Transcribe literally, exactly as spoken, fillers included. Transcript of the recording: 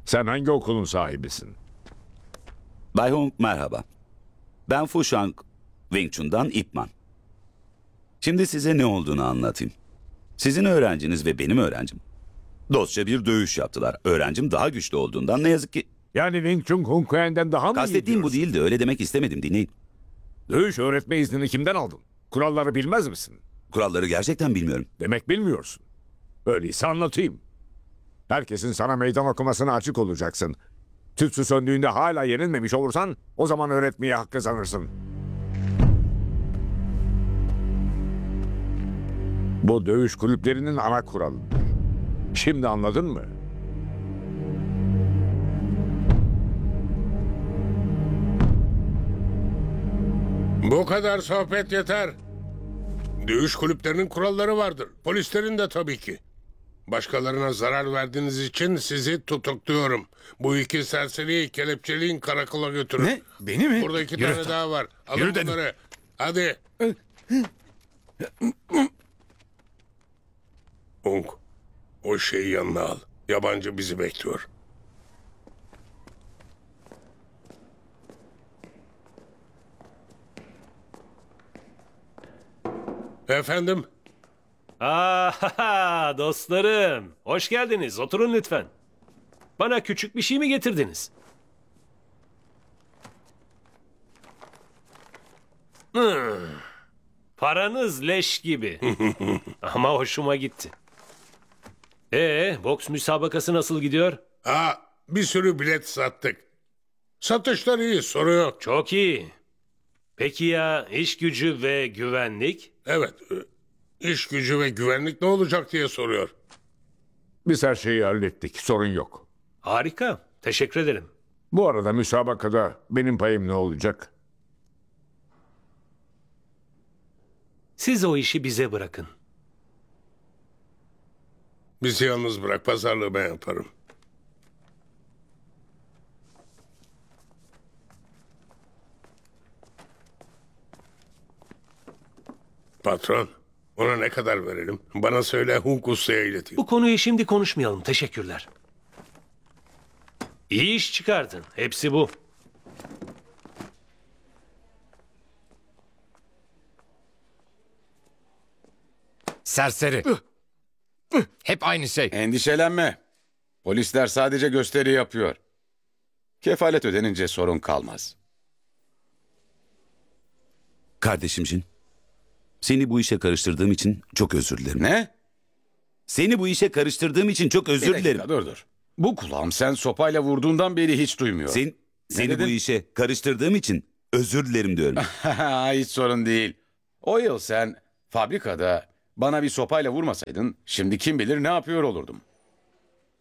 Sen hangi okulun sahibisin? Bay Hong merhaba. Ben Fushang Wing Chun'dan Ip Man. Şimdi size ne olduğunu anlatayım. Sizin öğrenciniz ve benim öğrencim dostça bir dövüş yaptılar. Öğrencim daha güçlü olduğundan ne yazık ki... Yani Wing Chun Kung Fu'den daha mı iyi Kastettiğim bu diyorsun? değildi, öyle demek istemedim, dinleyin. Dövüş öğretme iznini kimden aldın? Kuralları bilmez misin? Kuralları gerçekten bilmiyorum. Demek bilmiyorsun. Öyleyse anlatayım. Herkesin sana meydan okumasına açık olacaksın. Tütsü söndüğünde hala yenilmemiş olursan o zaman öğretmeye hak kazanırsın. Bu dövüş kulüplerinin ana kuralıdır. Şimdi anladın mı? Bu kadar sohbet yeter. Dövüş kulüplerinin kuralları vardır. Polislerin de tabii ki. Başkalarına zarar verdiğiniz için sizi tutukluyorum. Bu iki serseriyi kelepçeleyin, karakola götürün. Ne? Beni mi? Burada iki Yürü. tane daha var. Alın Yürü dedim. bunları. Hadi. Ung, o şeyi yanına al. Yabancı bizi bekliyor. Efendim? Aa, dostlarım. Hoş geldiniz. Oturun lütfen. Bana küçük bir şey mi getirdiniz? Hmm. Paranız leş gibi. Ama hoşuma gitti. Ee, boks müsabakası nasıl gidiyor? Ha, bir sürü bilet sattık. Satışlar iyi, soru yok. Çok iyi. Peki ya iş gücü ve güvenlik? Evet, e, iş gücü ve güvenlik ne olacak diye soruyor. Biz her şeyi hallettik. Sorun yok. Harika. Teşekkür ederim. Bu arada müsabakada benim payım ne olacak? Siz o işi bize bırakın. Bizi yalnız bırak, pazarlığı ben yaparım. Patron, ona ne kadar verelim? Bana söyle, Hunk Usta'ya ileteyim. Bu konuyu şimdi konuşmayalım. Teşekkürler. İyi iş çıkardın. Hepsi bu. Serseri. Hep aynı şey. Endişelenme. Polisler sadece gösteri yapıyor. Kefalet ödenince sorun kalmaz. Kardeşim Jin, seni bu işe karıştırdığım için çok özür dilerim. Ne? Seni bu işe karıştırdığım için çok Bir özür dakika, dilerim. dur dur. Bu kulağım sen sopayla vurduğundan beri hiç duymuyor. Sen, seni dedin? bu işe karıştırdığım için özür dilerim diyorum. Hiç sorun değil. O yıl sen fabrikada bana bir sopayla vurmasaydın şimdi kim bilir ne yapıyor olurdum.